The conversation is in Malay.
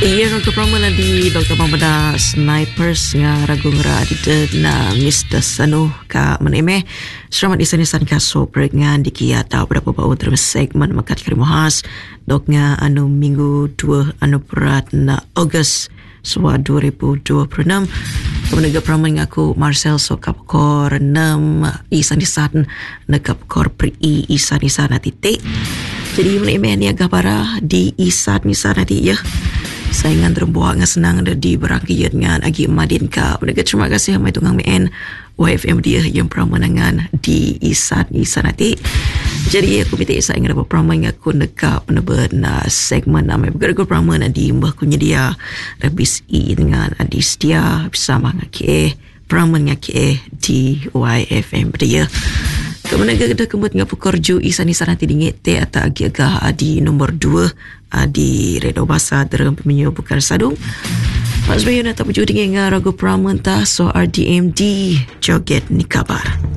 Iya ng kepraman di Dr. Pambeda Snipers nga ragung ra di na Mr. Sanu ka meneme selamat isanisan ka soprek nga di kia tahu berapa bau terus segmen makat krimuhas dok nga anu minggu 2 anu perat na Ogos swa 2026 kemudian kepraman ngaku Marcel so kapkor 6 isan disan na kapkor pri isan disan titik jadi meneme ni agak parah di isan nanti ya saingan terbuang nga senang ada di berangkian ngan agi madin ka. Menegak terima kasih mai tungang MN YFM dia yang pramanangan di isan nanti. Jadi aku minta saya ingin dapat praman aku nekap penebat na segmen nama bergerak praman di mbah kunya dia rabis I dengan adis dia bersama ngake praman ngake di YFM dia. Kemudian kita kembali dengan pekerja isan nanti dingete atau agak di nombor 2 di Redo Basa dalam pemenyu bukan sadung. Mas Bayu nak tak berjudi dengan ragu pramenta so RDMD joget ni kabar.